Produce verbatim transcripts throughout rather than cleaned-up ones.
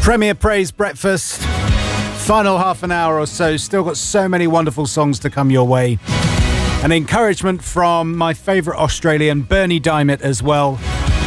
Premier Praise Breakfast. Final half an hour or so. Still got so many wonderful songs to come your way. An encouragement from my favourite Australian, Bernie Diamond, as well.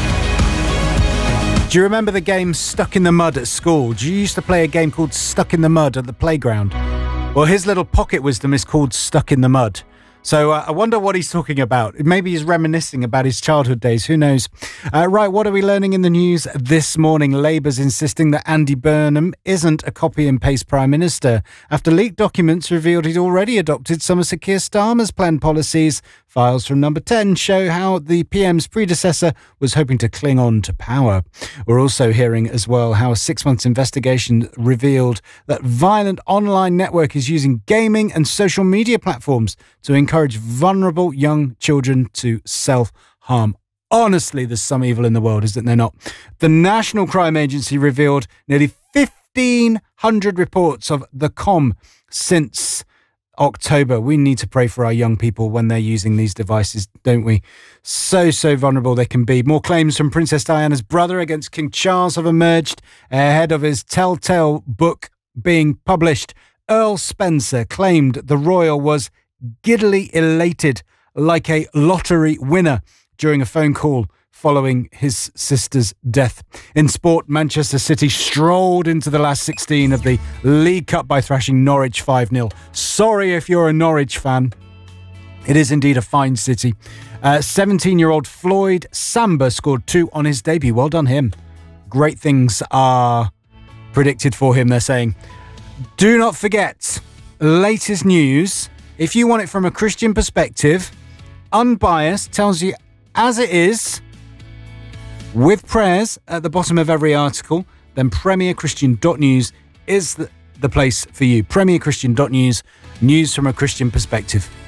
Do you remember the game Stuck in the Mud at school? Do you used to play a game called Stuck in the Mud at the playground? Well, his little pocket wisdom is called Stuck in the Mud. So uh, I wonder what he's talking about. Maybe he's reminiscing about his childhood days. Who knows? Uh, right, what are we learning in the news this morning? Labour's insisting that Andy Burnham isn't a copy and paste Prime Minister after leaked documents revealed he'd already adopted some of Sir Keir Starmer's planned policies. Files from Number ten show how the P M's predecessor was hoping to cling on to power. We're also hearing as well how a six-month investigation revealed that violent online network is using gaming and social media platforms to encourage vulnerable young children to self-harm. Honestly, there's some evil in the world, isn't there not? The National Crime Agency revealed nearly fifteen hundred reports of the com since October. We need to pray for our young people when they're using these devices, don't we? So, so vulnerable they can be. More claims from Princess Diana's brother against King Charles have emerged ahead of his telltale book being published. Earl Spencer claimed the royal was giddily elated like a lottery winner during a phone call following his sister's death. In sport, Manchester City strolled into the last sixteen of the League Cup by thrashing Norwich five nil. Sorry if you're a Norwich fan. It is indeed a fine city. Uh, seventeen-year-old Floyd Samba scored two on his debut. Well done him. Great things are predicted for him, they're saying. Do not forget, latest news. If you want it from a Christian perspective, unbiased, tells you as it is, with prayers at the bottom of every article, then premier christian dot news is the, the place for you. premier christian dot news, news from a Christian perspective.